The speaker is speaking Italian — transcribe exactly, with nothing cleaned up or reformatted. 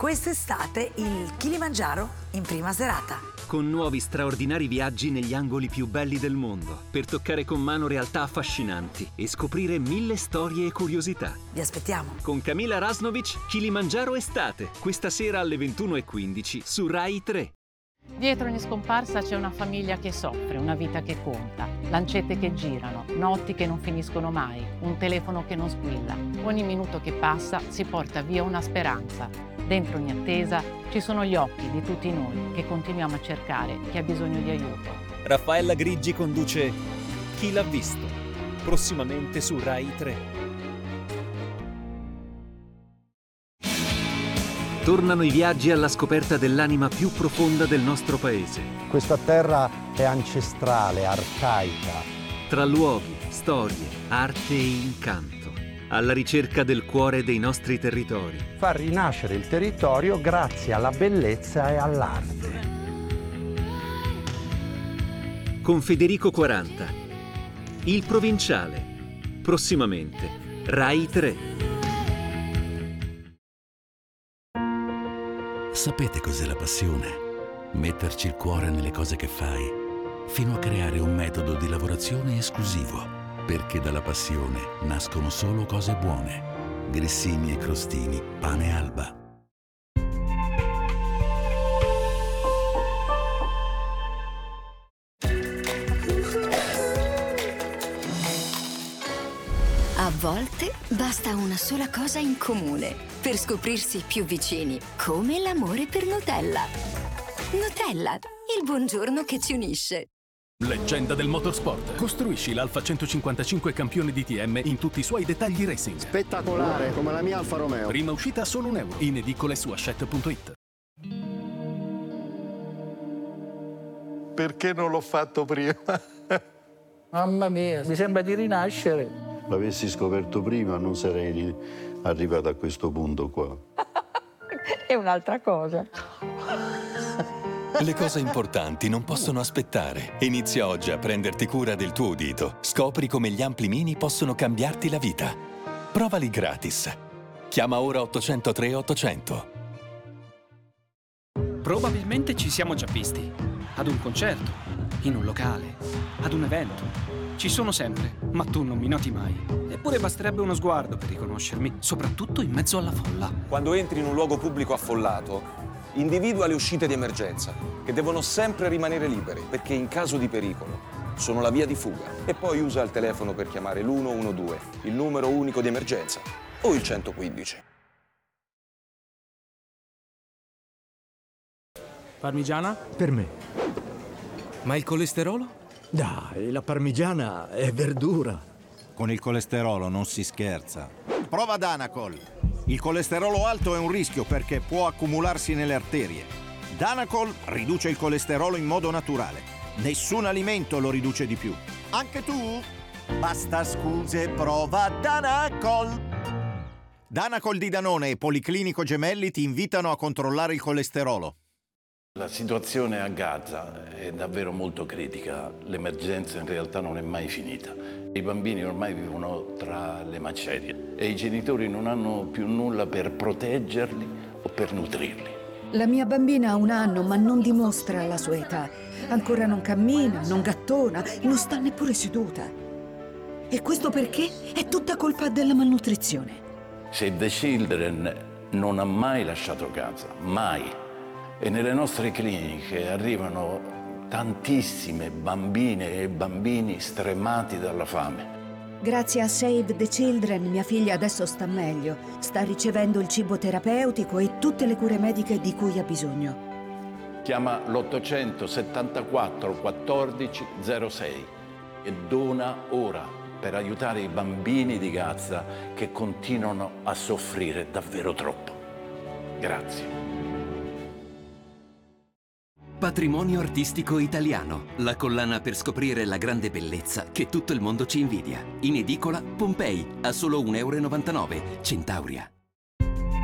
quest'estate il Kilimangiaro in prima serata. Con nuovi straordinari viaggi negli angoli più belli del mondo, per toccare con mano realtà affascinanti e scoprire mille storie e curiosità. Vi aspettiamo. Con Camila Rasnovic, Kilimangiaro Estate, questa sera alle ventuno e quindici su Rai tre. Dietro ogni scomparsa c'è una famiglia che soffre, una vita che conta, lancette che girano, notti che non finiscono mai, un telefono che non squilla. Ogni minuto che passa si porta via una speranza. Dentro ogni attesa ci sono gli occhi di tutti noi che continuiamo a cercare chi ha bisogno di aiuto. Raffaella Griggi conduce Chi l'ha visto? Prossimamente su Rai tre. Tornano i viaggi alla scoperta dell'anima più profonda del nostro paese. Questa terra è ancestrale, arcaica. Tra luoghi, storie, arte e incanto. Alla ricerca del cuore dei nostri territori. Far rinascere il territorio grazie alla bellezza e all'arte. Con Federico quaranta. Il Provinciale. Prossimamente Rai tre. Sapete cos'è la passione? Metterci il cuore nelle cose che fai, fino a creare un metodo di lavorazione esclusivo, perché dalla passione nascono solo cose buone. Grissini e crostini, pane Alba. A volte basta una sola cosa in comune per scoprirsi più vicini, come l'amore per Nutella. Nutella, il buongiorno che ci unisce. Leggenda del motorsport. Costruisci l'Alfa centocinquantacinque campione D T M in tutti i suoi dettagli racing. Spettacolare, come la mia Alfa Romeo. Prima uscita a solo un euro. In edicole su Hachette punto it. Perché non l'ho fatto prima? Mamma mia, mi sembra di rinascere. L'avessi scoperto prima non sarei arrivato a questo punto qua. È un'altra cosa. Le cose importanti non possono aspettare. Inizia oggi a prenderti cura del tuo udito. Scopri come gli ampli mini possono cambiarti la vita. Provali gratis. Chiama ora ottocento tre ottocento. Probabilmente ci siamo già visti. Ad un concerto, in un locale, ad un evento. Ci sono sempre, ma tu non mi noti mai. Eppure basterebbe uno sguardo per riconoscermi, soprattutto in mezzo alla folla. Quando entri in un luogo pubblico affollato, individua le uscite di emergenza, che devono sempre rimanere libere, perché in caso di pericolo sono la via di fuga. E poi usa il telefono per chiamare l'uno uno due, il numero unico di emergenza, o il centoquindici. Parmigiana? Per me. Ma il colesterolo? Dai, la parmigiana è verdura. Con il colesterolo non si scherza. Prova Danacol. Il colesterolo alto è un rischio perché può accumularsi nelle arterie. Danacol riduce il colesterolo in modo naturale. Nessun alimento lo riduce di più. Anche tu? Basta scuse, prova Danacol. Danacol di Danone e Policlinico Gemelli ti invitano a controllare il colesterolo. La situazione a Gaza è davvero molto critica, l'emergenza in realtà non è mai finita. I bambini ormai vivono tra le macerie e i genitori non hanno più nulla per proteggerli o per nutrirli. La mia bambina ha un anno ma non dimostra la sua età. Ancora non cammina, non gattona, non sta neppure seduta. E questo perché è tutta colpa della malnutrizione. Save the Children non ha mai lasciato Gaza, mai. E nelle nostre cliniche arrivano tantissime bambine e bambini stremati dalla fame. Grazie a Save the Children mia figlia adesso sta meglio. Sta ricevendo il cibo terapeutico e tutte le cure mediche di cui ha bisogno. Chiama l'ottocento settantaquattro quattordici zero sei e dona ora per aiutare i bambini di Gaza che continuano a soffrire davvero troppo. Grazie. Patrimonio artistico italiano, la collana per scoprire la grande bellezza che tutto il mondo ci invidia. In edicola Pompei, a solo un euro e novantanove, Centauria.